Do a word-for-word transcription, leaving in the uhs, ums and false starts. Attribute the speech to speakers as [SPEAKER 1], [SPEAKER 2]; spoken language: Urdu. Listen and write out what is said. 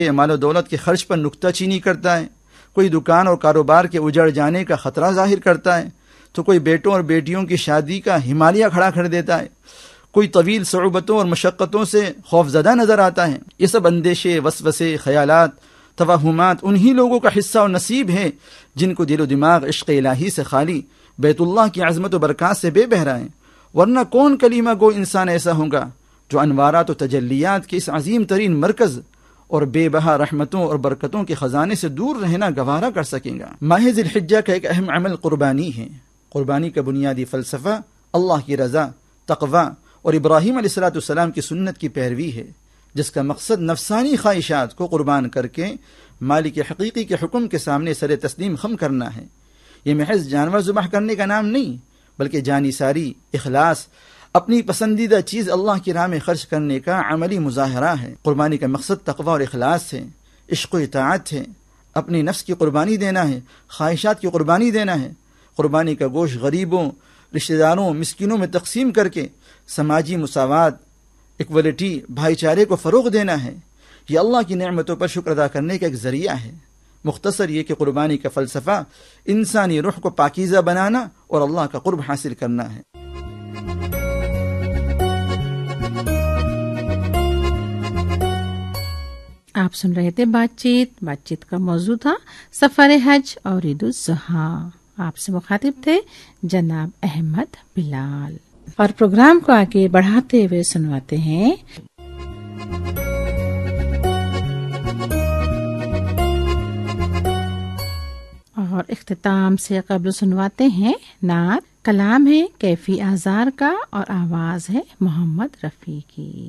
[SPEAKER 1] مال و دولت کے خرچ پر نکتہ چینی کرتا ہے، کوئی دکان اور کاروبار کے اجڑ جانے کا خطرہ ظاہر کرتا ہے، تو کوئی بیٹوں اور بیٹیوں کی شادی کا ہمالیہ کھڑا کر دیتا ہے، کوئی طویل صعوبتوں اور مشقتوں سے خوف زدہ نظر آتا ہے۔ یہ سب اندیشے، وسوسے، خیالات، توہمات انہی لوگوں کا حصہ اور نصیب ہے جن کو دل و دماغ عشق الہی سے خالی، بیت اللہ کی عظمت و برکات سے بے بہرا ہے۔ ورنہ کون کلمہ گو انسان ایسا ہوگا جو انوارات و تجلیات کے اس عظیم ترین مرکز اور بے بہا رحمتوں اور برکتوں کے خزانے سے دور رہنا گوارا کر سکیں گا۔ ماہ ذی الحجہ کا ایک اہم عمل قربانی ہے۔ قربانی کا بنیادی فلسفہ اللہ کی رضا، تقوی اور ابراہیم علیہ الصلوۃ والسلام کی سنت کی پیروی ہے، جس کا مقصد نفسانی خواہشات کو قربان کر کے مالک حقیقی کے حکم کے سامنے سر تسلیم خم کرنا ہے۔ یہ محض جانور ذبح کرنے کا نام نہیں، بلکہ جانی ساری، اخلاص، اپنی پسندیدہ چیز اللہ کی راہ میں خرچ کرنے کا عملی مظاہرہ ہے۔ قربانی کا مقصد تقوی اور اخلاص ہے، عشق و اطاعت ہے، اپنی نفس کی قربانی دینا ہے، خواہشات کی قربانی دینا ہے۔ قربانی کا گوشت غریبوں، رشتہ داروں، مسکینوں میں تقسیم کر کے سماجی مساوات، ایکولیٹی، بھائی چارے کو فروغ دینا ہے۔ یہ اللہ کی نعمتوں پر شکر ادا کرنے کا ایک ذریعہ ہے۔ مختصر یہ کہ قربانی کا فلسفہ انسانی روح کو پاکیزہ بنانا اور اللہ کا قرب حاصل کرنا ہے۔
[SPEAKER 2] آپ سن رہے تھے بات چیت بات چیت کا موضوع تھا سفر حج اور عید الاضحیٰ۔ آپ سے مخاطب تھے جناب احمد بلال، اور پروگرام کو آگے بڑھاتے ہوئے سنواتے ہیں اور اختتام سے قبل سنواتے ہیں نعت۔ کلام ہے کیفی آزار کا اور آواز ہے محمد رفیع کی۔